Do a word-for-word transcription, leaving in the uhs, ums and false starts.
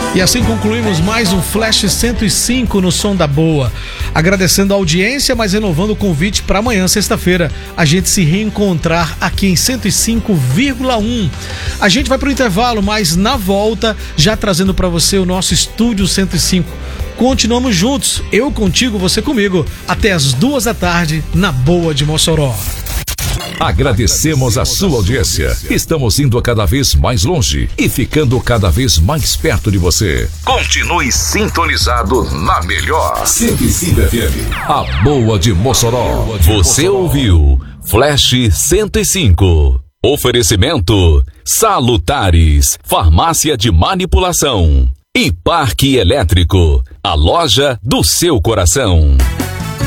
E assim concluímos mais um Flash cento e cinco no Som da Boa. Agradecendo a audiência, mas renovando o convite para amanhã, sexta-feira, a gente se reencontrar aqui em cento e cinco vírgula um. A gente vai para o intervalo, mas na volta, já trazendo para você o nosso Estúdio cento e cinco. Continuamos juntos, eu contigo, você comigo, até as duas da tarde, na Boa de Mossoró. Agradecemos a sua audiência. Estamos indo cada vez mais longe e ficando cada vez mais perto de você. Continue sintonizado na melhor cento e cinco F M, a Boa de Mossoró. Você ouviu Flash cento e cinco. Oferecimento Salutares, farmácia de manipulação e Parque Elétrico, a loja do seu coração.